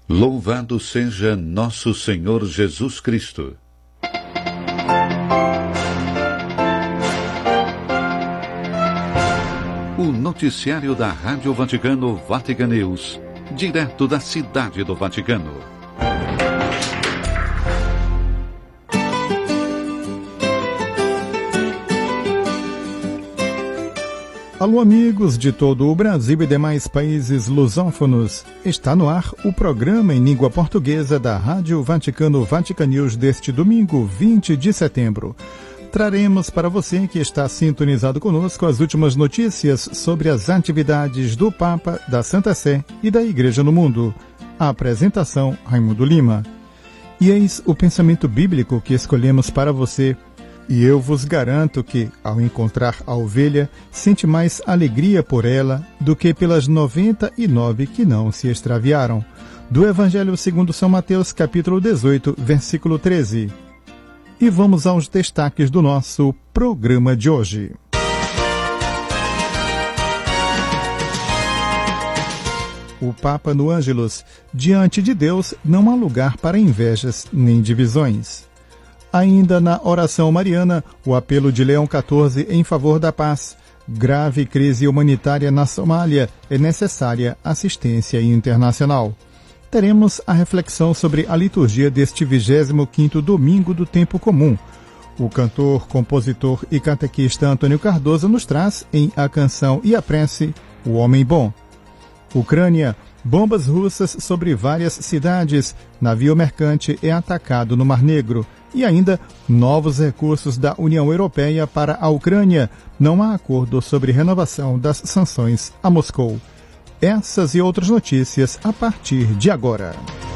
Louvado seja nosso Senhor Jesus Cristo. O noticiário da Rádio Vaticano Vatican News, direto da Cidade do Vaticano. Alô, amigos de todo o Brasil e demais países lusófonos. Está no ar o programa em língua portuguesa da Rádio Vaticano Vatican News deste domingo, 20 de setembro. Traremos para você que está sintonizado conosco as últimas notícias sobre as atividades do Papa, da Santa Sé e da Igreja no mundo. A apresentação, Raimundo Lima. E eis o pensamento bíblico que escolhemos para você. E eu vos garanto que, ao encontrar a ovelha, sente mais alegria por ela do que pelas 99 que não se extraviaram. Do Evangelho segundo São Mateus, capítulo 18, versículo 13. E vamos aos destaques do nosso programa de hoje. O Papa no Ângelus: diante de Deus não há lugar para invejas nem divisões. Ainda na oração mariana, o apelo de Leão XIV em favor da paz. Grave crise humanitária na Somália, é necessária assistência internacional. Teremos a reflexão sobre a liturgia deste 25º domingo do tempo comum. O cantor, compositor e catequista Antônio Cardoso nos traz, em A Canção e a Prece, O Homem Bom. Ucrânia: bombas russas sobre várias cidades. Navio mercante é atacado no Mar Negro. E ainda, novos recursos da União Europeia para a Ucrânia. Não há acordo sobre renovação das sanções a Moscou. Essas e outras notícias a partir de agora.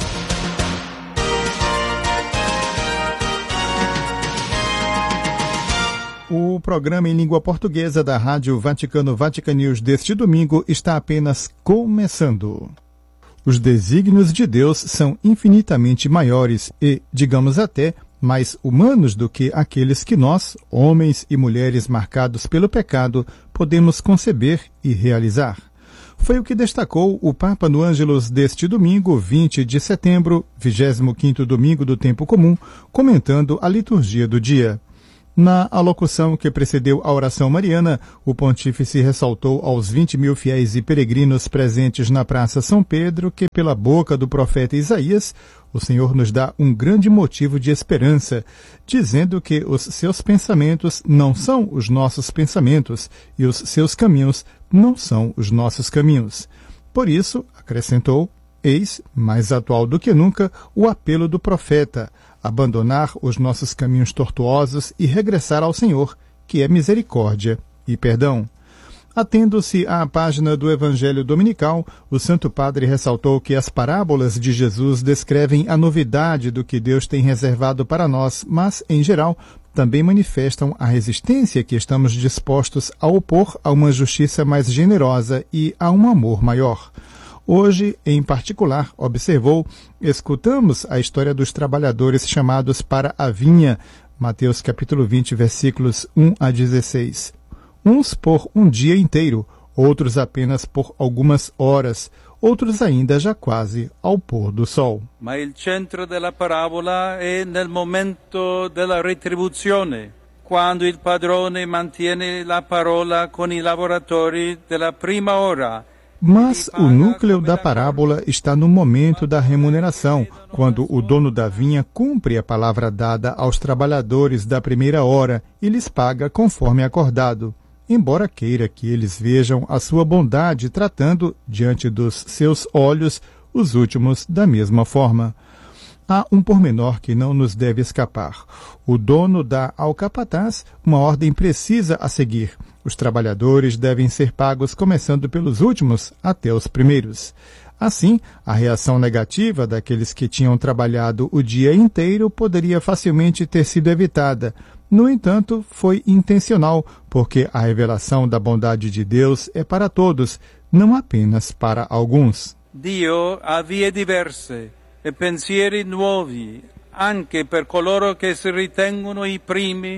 O programa em língua portuguesa da Rádio Vaticano Vatican News deste domingo está apenas começando. Os desígnios de Deus são infinitamente maiores e, digamos até, mais humanos do que aqueles que nós, homens e mulheres marcados pelo pecado, podemos conceber e realizar. Foi o que destacou o Papa no Ângelus deste domingo, 20 de setembro, 25º domingo do tempo comum, comentando a liturgia do dia. Na alocução que precedeu a oração mariana, o pontífice ressaltou aos 20 mil fiéis e peregrinos presentes na Praça São Pedro que, pela boca do profeta Isaías, o Senhor nos dá um grande motivo de esperança, dizendo que os seus pensamentos não são os nossos pensamentos e os seus caminhos não são os nossos caminhos. Por isso, acrescentou, eis, mais atual do que nunca, o apelo do profeta: abandonar os nossos caminhos tortuosos e regressar ao Senhor, que é misericórdia e perdão. Atendo-se à página do Evangelho Dominical, o Santo Padre ressaltou que as parábolas de Jesus descrevem a novidade do que Deus tem reservado para nós, mas, em geral, também manifestam a resistência que estamos dispostos a opor a uma justiça mais generosa e a um amor maior. Hoje, em particular, observou, escutamos a história dos trabalhadores chamados para a vinha, Mateus capítulo 20, versículos 1 a 16. Uns por um dia inteiro, outros apenas por algumas horas, outros ainda já quase ao pôr do sol. Ma il centro della parabola è nel momento della retribuzione, quando il padrone mantiene la parola con i lavoratori della prima hora. Mas o núcleo da parábola está no momento da remuneração, quando o dono da vinha cumpre a palavra dada aos trabalhadores da primeira hora e lhes paga conforme acordado, embora queira que eles vejam a sua bondade tratando, diante dos seus olhos, os últimos da mesma forma. Há um pormenor que não nos deve escapar. O dono dá ao capataz uma ordem precisa a seguir. Os trabalhadores devem ser pagos começando pelos últimos até os primeiros. Assim, a reação negativa daqueles que tinham trabalhado o dia inteiro poderia facilmente ter sido evitada. No entanto, foi intencional, porque a revelação da bondade de Deus é para todos, não apenas para alguns. Dio ha vie diverse e pensieri nuovi, anche per coloro che si ritengono i primi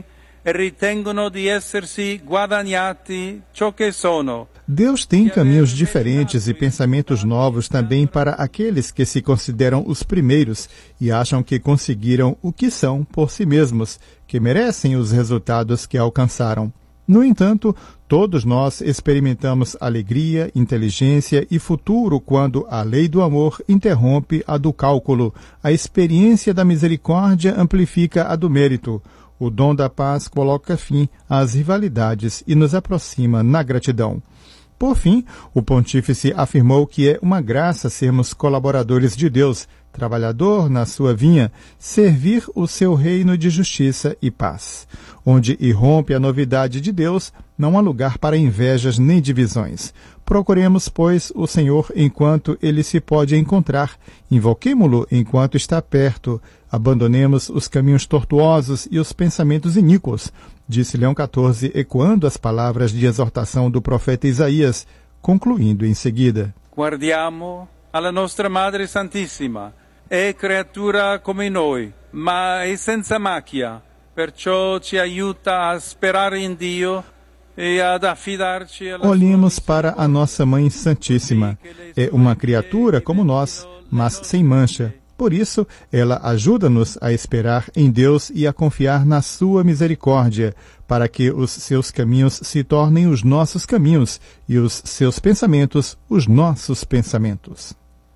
e ritengono di essersi guadagnati ciò che sono. Deus tem caminhos diferentes e pensamentos novos também para aqueles que se consideram os primeiros e acham que conseguiram o que são por si mesmos, que merecem os resultados que alcançaram. No entanto, todos nós experimentamos alegria, inteligência e futuro quando a lei do amor interrompe a do cálculo, a experiência da misericórdia amplifica a do mérito. O dom da paz coloca fim às rivalidades e nos aproxima na gratidão. Por fim, o pontífice afirmou que é uma graça sermos colaboradores de Deus, trabalhador na sua vinha, servir o seu reino de justiça e paz. Onde irrompe a novidade de Deus, não há lugar para invejas nem divisões. Procuremos, pois, o Senhor enquanto ele se pode encontrar, invoquemo-lo enquanto está perto, abandonemos os caminhos tortuosos e os pensamentos iníquos, disse Leão XIV, ecoando as palavras de exortação do profeta Isaías, concluindo em seguida: Guardiamo alla nostra Madre Santissima, è creatura come noi, ma è senza macchia, perciò ci aiuta a sperare in Dio e ad affidarci alla Olhemos para a nossa Mãe Santíssima. É uma criatura como nós, mas sem mancha. Por isso, ela ajuda-nos a esperar em Deus e a confiar na sua misericórdia, para que os seus caminhos se tornem os nossos caminhos e os seus pensamentos os nossos pensamentos.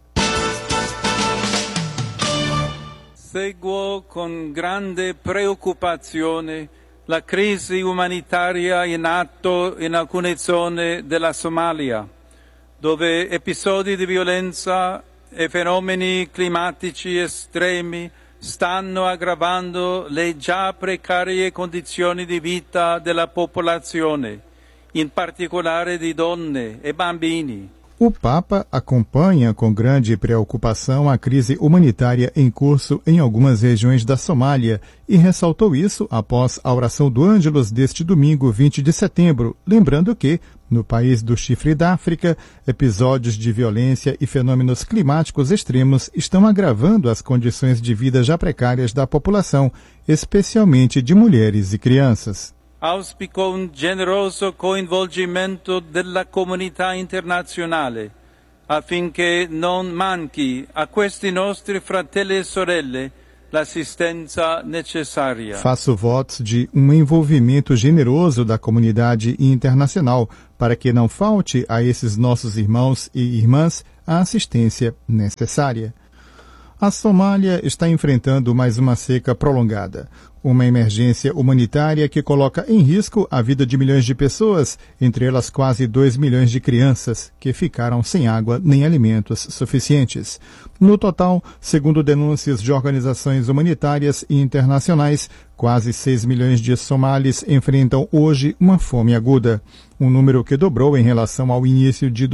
Seguo con grande preoccupazione la crisi umanitaria in atto in alcune zone della Somalia, dove episodi di violenza e fenomeni climatici estremi stanno aggravando le già precarie condizioni di vita della popolazione, in particolare di donne e bambini. O Papa acompanha com grande preocupação a crise humanitária em curso em algumas regiões da Somália e ressaltou isso após a oração do Ângelus deste domingo, 20 de setembro, lembrando que, no país do Chifre da África, episódios de violência e fenômenos climáticos extremos estão agravando as condições de vida já precárias da população, especialmente de mulheres e crianças. Auspico un generoso coinvolgimento della comunità internazionale affinché non manchi a questi nostri fratelli e sorelle l'assistenza necessaria. Faço votos de um envolvimento generoso da comunidade internacional para que não falte a esses nossos irmãos e irmãs a assistência necessária. A Somália está enfrentando mais uma seca prolongada, uma emergência humanitária que coloca em risco a vida de milhões de pessoas, entre elas quase 2 milhões de crianças, que ficaram sem água nem alimentos suficientes. No total, segundo denúncias de organizações humanitárias e internacionais, quase 6 milhões de somalis enfrentam hoje uma fome aguda, um número que dobrou em relação ao início de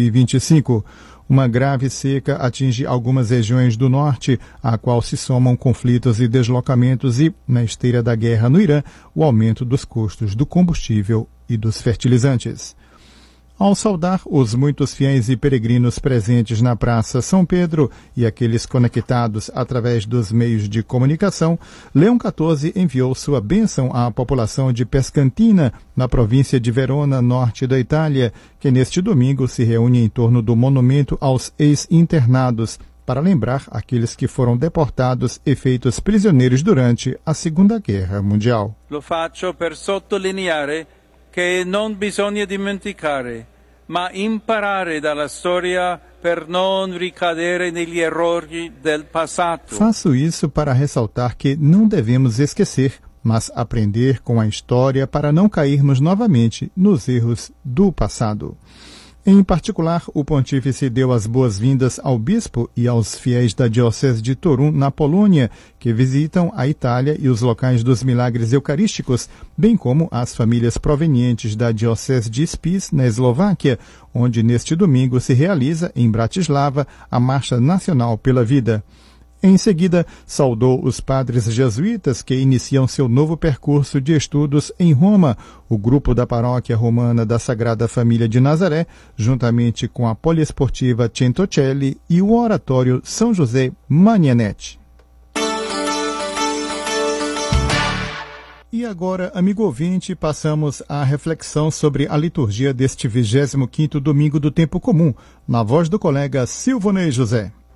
2025. Uma grave seca atinge algumas regiões do norte, à qual se somam conflitos e deslocamentos e, na esteira da guerra no Irã, o aumento dos custos do combustível e dos fertilizantes. Ao saudar os muitos fiéis e peregrinos presentes na Praça São Pedro e aqueles conectados através dos meios de comunicação, Leão XIV enviou sua bênção à população de Pescantina, na província de Verona, norte da Itália, que neste domingo se reúne em torno do monumento aos ex-internados, para lembrar aqueles que foram deportados e feitos prisioneiros durante a Segunda Guerra Mundial. Lo faccio per sottolineare che non bisogna dimenticare, ma imparare dalla storia per non ricadere negli errori del passato. Faço isso para ressaltar que não devemos esquecer, mas aprender com a história para não cairmos novamente nos erros do passado. Em particular, o pontífice deu as boas-vindas ao bispo e aos fiéis da Diocese de Torun, na Polônia, que visitam a Itália e os locais dos milagres eucarísticos, bem como as famílias provenientes da Diocese de Spiš, na Eslováquia, onde neste domingo se realiza, em Bratislava, a Marcha Nacional pela Vida. Em seguida, saudou os padres jesuítas que iniciam seu novo percurso de estudos em Roma, o grupo da Paróquia Romana da Sagrada Família de Nazaré, juntamente com a Poliesportiva Centocelli e o Oratório São José Magnanetti. E agora, amigo ouvinte, passamos à reflexão sobre a liturgia deste 25º domingo do tempo comum, na voz do colega Silvonei José.